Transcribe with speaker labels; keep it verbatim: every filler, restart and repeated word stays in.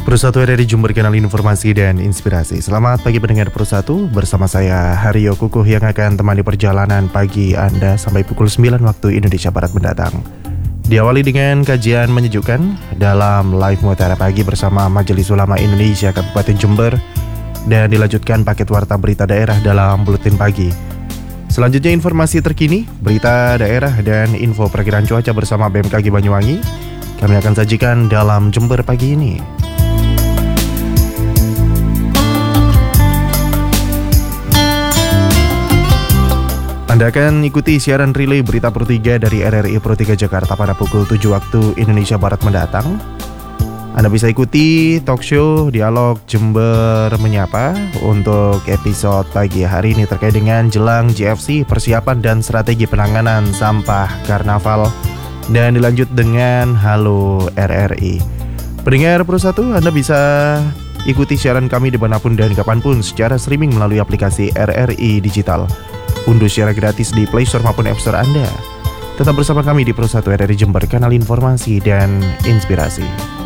Speaker 1: Persatu R R I Jember, kanal informasi dan inspirasi. Selamat pagi pendengar Persatu, bersama saya Haryo Kukuh yang akan temani perjalanan pagi Anda sampai pukul sembilan waktu Indonesia Barat mendatang. Diawali dengan kajian menyejukkan dalam live Mutiara Pagi bersama Majelis Ulama Indonesia Kabupaten Jember, dan dilanjutkan paket warta berita daerah dalam Buletin Pagi. Selanjutnya informasi terkini, berita daerah dan info perkiraan cuaca bersama B M K G Banyuwangi kami akan sajikan dalam Jember Pagi ini. Anda akan ikuti siaran relay berita Pro tiga dari R R I Pro tiga Jakarta pada pukul tujuh waktu Indonesia Barat mendatang. Anda bisa ikuti talk show Dialog Jember Menyapa untuk episode pagi hari ini terkait dengan jelang J F C, persiapan dan strategi penanganan sampah karnaval, dan dilanjut dengan Halo R R I. Pendengar Persatu, Anda bisa ikuti siaran kami dimanapun dan kapanpun secara streaming melalui aplikasi R R I Digital. Unduh secara gratis di Play Store maupun App Store Anda. Tetap bersama kami di Persatu R R I Jember, kanal informasi dan inspirasi.